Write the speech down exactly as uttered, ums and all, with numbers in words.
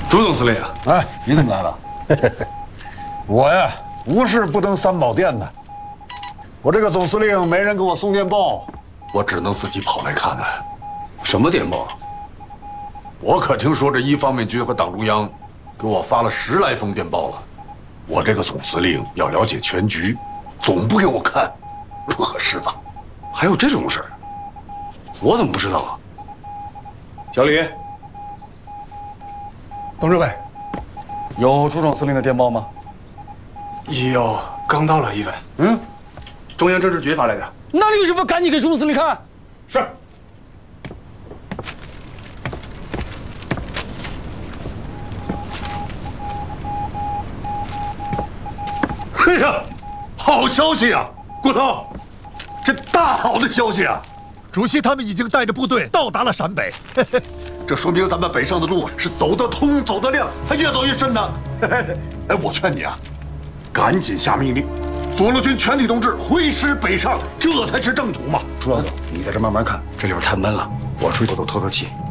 朱总司令啊， 哎，你怎么来了？我呀，无事不登三宝殿呢。我这个总司令没人给我送电报，我只能自己跑来看呢。 什么电报？ 我可听说这一方面军和党中央给我发了十来封电报了。我这个总司令要了解全局，总不给我看，不合适吧？ 还有这种事儿？我怎么不知道啊？小李， 董志伟，有朱总司令的电报吗？ 有，刚到了，一份。 嗯， 中央政治局发来的。 那你为什么赶紧给朱总司令看？ 是。哎呀，好消息啊，郭涛，这大好的消息啊！ 主席他们已经带着部队到达了陕北， 这说明咱们北上的路是走得通、走得亮，还越走越顺呢。哎，我劝你啊，赶紧下命令，左路军全体同志挥师北上，这才是正途嘛。 朱老总，你在这慢慢看，这里边太闷了，我出去透透透气。